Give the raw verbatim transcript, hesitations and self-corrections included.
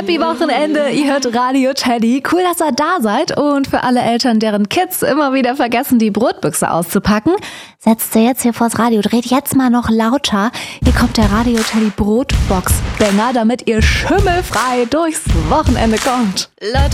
Happy Wochenende, ihr hört Radio Teddy. Cool, dass ihr da seid. Und für alle Eltern, deren Kids immer wieder vergessen, die Brotbüchse auszupacken, setzt ihr jetzt hier vors Radio, dreht jetzt mal noch lauter. Hier kommt der Radio Teddy Brotbox-Banger, damit ihr schimmelfrei durchs Wochenende kommt. Leute,